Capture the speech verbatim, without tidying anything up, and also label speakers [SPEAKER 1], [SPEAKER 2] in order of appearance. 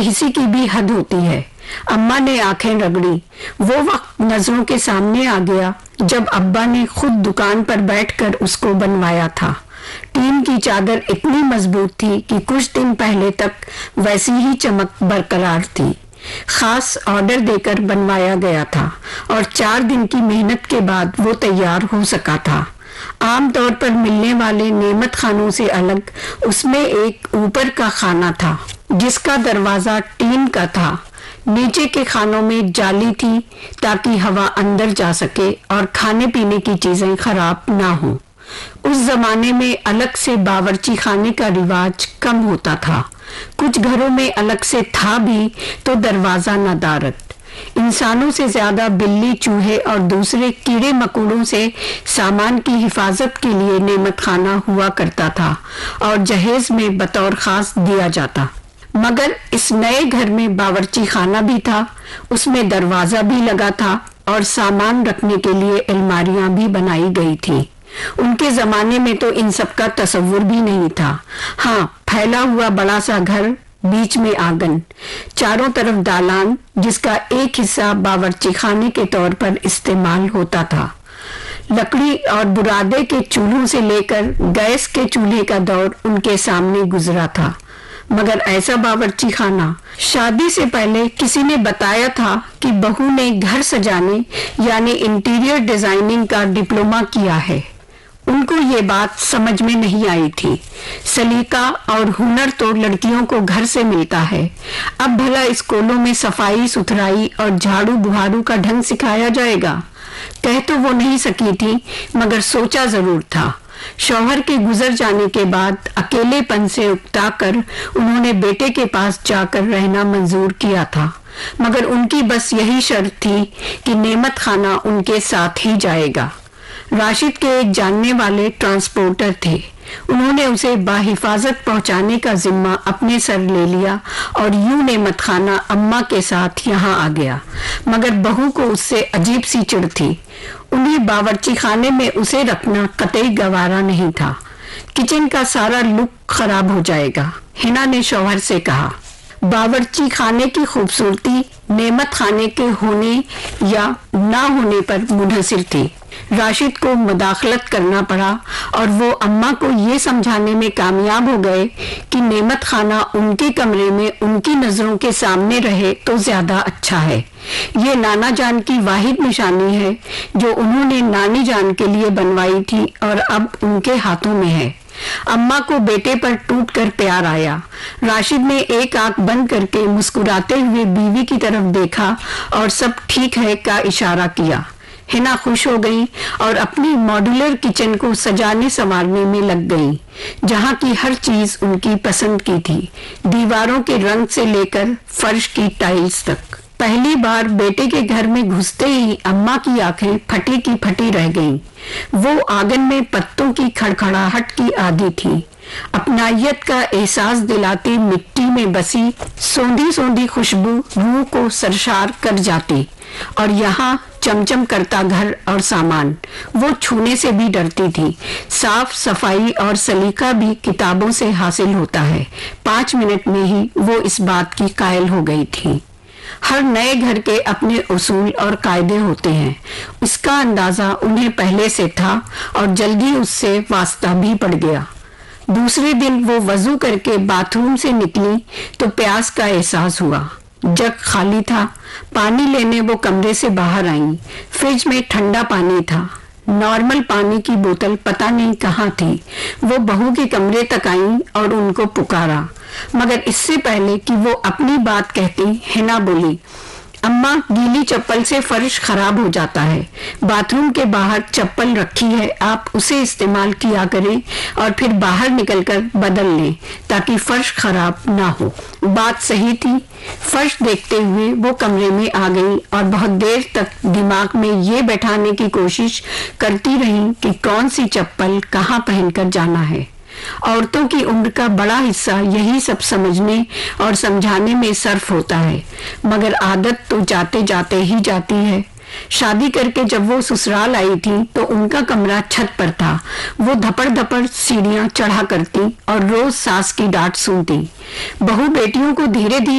[SPEAKER 1] बेहिसी की भी हद होती है। अम्मा ने आंखें रगड़ी। वो वक्त नजरों के सामने आ गया जब अब्बा ने खुद दुकान पर बैठकर उसको बनवाया था। टीन की चादर इतनी मजबूत थी कि कुछ दिन पहले तक वैसी ही चमक बरकरार थी। खास ऑर्डर देकर बनवाया गया था और चार दिन की मेहनत के बाद वो तैयार हो सका था। आमतौर पर मिलने वाले नेमत खानों से अलग उसमें एक ऊपर का खाना था जिसका दरवाजा टीन का था। नीचे के खानों में जाली थी ताकि हवा अंदर जा सके और खाने पीने की चीजें खराब ना हो। उस जमाने में अलग से बावर्ची खाने का रिवाज कम होता था। कुछ घरों में अलग से था भी तो दरवाजा नदारत। इंसानों से ज्यादा बिल्ली, चूहे और दूसरे कीड़े मकोड़ों से सामान की हिफाजत के लिए नेमत खाना हुआ करता था और जहेज में बतौर खास दिया जाता। मगर इस नए घर में बावर्ची खाना भी था, उसमें दरवाजा भी लगा था और सामान रखने के लिए अलमारियां भी बनाई गई थी। उनके जमाने में तो इन सब का तस्वुर भी नहीं था। हाँ, फैला हुआ बड़ा सा घर, बीच में आंगन, चारों तरफ दालान जिसका एक हिस्सा बावर्ची खाने के तौर पर इस्तेमाल होता था। लकड़ी और बुरादे के चूल्हों से लेकर गैस के चूल्हे का दौर उनके सामने गुजरा था। मगर ऐसा बावर्ची खाना शादी से पहले किसी ने बताया था कि बहू ने घर सजाने यानी इंटीरियर डिजाइनिंग का डिप्लोमा किया है। उनको ये बात समझ में नहीं आई थी। सलीका और हुनर तो लड़कियों को घर से मिलता है, अब भला स्कूलों में सफाई सुथराई और झाड़ू बुहारू का ढंग सिखाया जाएगा। कह तो वो नहीं सकी थी मगर सोचा जरूर था। शौहर के गुजर जाने के बाद अकेलेपन से उकताकर उन्होंने बेटे के पास जाकर रहना मंजूर किया था, मगर उनकी बस यही शर्त थी कि नेमत खाना उनके साथ ही जाएगा। राशिद के एक जानने वाले ट्रांसपोर्टर थे। उन्होंने उसे बाहिफाजत पहुंचाने का जिम्मा अपने सर ले लिया और यूं नेमत खाना अम्मा के साथ यहाँ आ गया। मगर बहू को उससे अजीब सी चिढ़ थी। उन्हें बावर्ची खाने में उसे रखना कतई गवारा नहीं था। किचन का सारा लुक खराब हो जाएगा। हिना ने शौहर से कहा। बावर्ची खाने की खूबसूरती नेमत खाने के होने या ना होने पर मुनहसिर थी। राशिद को मुदाखलत करना पड़ा और वो अम्मा को ये समझाने में कामयाब हो गए कि नेमत खाना उनके कमरे में उनकी नजरों के सामने रहे तो ज्यादा अच्छा है। ये नाना जान की वाहिद निशानी है जो उन्होंने नानी जान के लिए बनवाई थी और अब उनके हाथों में है। अम्मा को बेटे पर टूट कर प्यार आया। राशिद ने एक आंख बंद करके मुस्कुराते हुए बीवी की तरफ देखा और सब ठीक है का इशारा किया। हिना खुश हो गई और अपनी मॉड्यूलर किचन को सजाने संवारने में लग गई, जहाँ की हर चीज उनकी पसंद की थी, दीवारों के रंग से लेकर फर्श की टाइल्स तक। पहली बार बेटे के घर में घुसते ही अम्मा की आंखें फटी की फटी रह गईं। वो आंगन में पत्तों की खड़खड़ाहट की आदी थी। अपनायत का एहसास दिलाती मिट्टी में बसी सौंधी सौंधी खुशबू रूह को सरशार कर जाती और यहाँ चमचम करता घर और सामान वो छूने से भी डरती थी। साफ सफाई और सलीका भी किताबों से हासिल होता है। पाँच मिनट में ही वो इस बात की कायल हो गई थी। हर नए घर के अपने उसूल और कायदे होते हैं, उसका अंदाजा उन्हें पहले से था और जल्दी उससे वास्ता भी पड़ गया। दूसरे दिन वो वजू करके बाथरूम से निकली तो प्यास का एहसास हुआ। जग खाली था। पानी लेने वो कमरे से बाहर आई। फ्रिज में ठंडा पानी था। नॉर्मल पानी की बोतल पता नहीं कहाँ थी। वो बहू के कमरे तक आई और उनको पुकारा, मगर इससे पहले कि वो अपनी बात कहती हिना बोली, अम्मा गीली चप्पल से फर्श खराब हो जाता है। बाथरूम के बाहर चप्पल रखी है, आप उसे इस्तेमाल किया करें और फिर बाहर निकलकर बदल लें ताकि फर्श खराब ना हो। बात सही थी। फर्श देखते हुए वो कमरे में आ गई और बहुत देर तक दिमाग में ये बैठाने की कोशिश करती रही कि कौन सी चप्पल कहाँ पहनकर जाना है। औरतों की उम्र का बड़ा हिस्सा यही सब समझने और समझाने में सर्फ होता है, मगर आदत तो जाते जाते ही जाती है। शादी करके जब वो ससुराल आई थी तो उनका कमरा छत पर था। वो धपड़ धपड़ सीढ़ियां चढ़ा करती और रोज सास की डांट सुनती। बहू बेटियों को धीरे धीरे